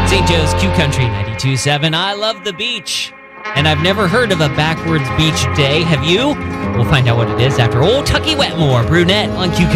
St. Joe's Q Country 92.7. I love the beach. And I've never heard of a backwards beach day. Have you? We'll find out what it is after Old Tucky Wetmore, Brunette on Q Country.